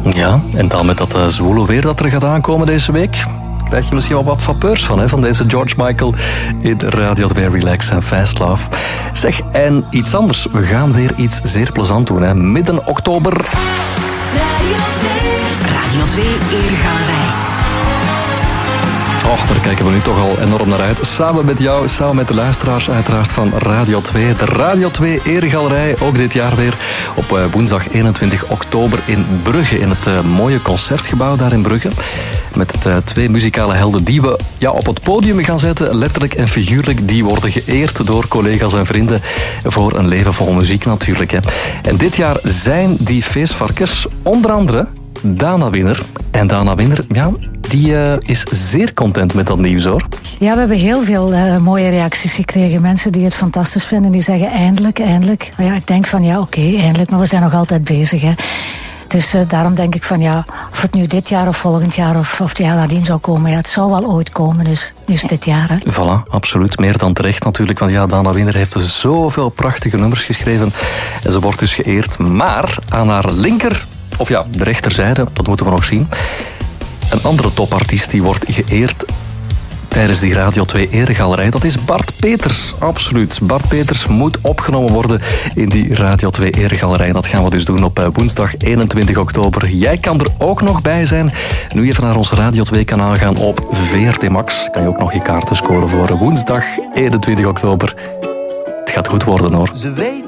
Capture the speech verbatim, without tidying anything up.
Ja, en dan met dat uh, zwoele weer dat er gaat aankomen deze week, krijg je misschien wel wat vapeurs van, hè, van deze George Michael in Radio twee Relax en Fast Love. Zeg, en iets anders. We gaan weer iets zeer plezant doen, hè. Midden oktober. Radio twee. Radio twee Eregalerij. Och, daar kijken we nu toch al enorm naar uit. Samen met jou, samen met de luisteraars uiteraard van Radio twee. De Radio twee Eregalerij, ook dit jaar weer op uh, woensdag eenentwintig oktober in Brugge. In het uh, mooie concertgebouw daar in Brugge. Met het, uh, twee muzikale helden die we ja, op het podium gaan zetten. Letterlijk en figuurlijk. Die worden geëerd door collega's en vrienden voor een leven vol muziek natuurlijk. Hè. En dit jaar zijn die feestvarkens onder andere Dana Winner. En Dana Winner, ja, die uh, is zeer content met dat nieuws, hoor. Ja, we hebben heel veel uh, mooie reacties gekregen. Mensen die het fantastisch vinden, die zeggen eindelijk, eindelijk. Maar ja, ik denk van ja, oké, okay, eindelijk, maar we zijn nog altijd bezig, hè. Dus uh, daarom denk ik van ja, of het nu dit jaar of volgend jaar of, of het jaar nadien zou komen, ja, het zou wel ooit komen, dus nu is het dit jaar, hè. Voilà, absoluut. Meer dan terecht natuurlijk, want ja, Dana Winner heeft dus zoveel prachtige nummers geschreven en ze wordt dus geëerd. Maar aan haar linker, of ja, de rechterzijde, dat moeten we nog zien, een andere topartiest die wordt geëerd tijdens die Radio twee Eregalerij. Dat is Bart Peters, absoluut. Bart Peters moet opgenomen worden in die Radio twee Eregalerij. Dat gaan we dus doen op woensdag eenentwintig oktober. Jij kan er ook nog bij zijn. Nu even naar ons Radio twee kanaal gaan op V R T Max. Kan je ook nog je kaarten scoren voor woensdag eenentwintig oktober. Het gaat goed worden, hoor.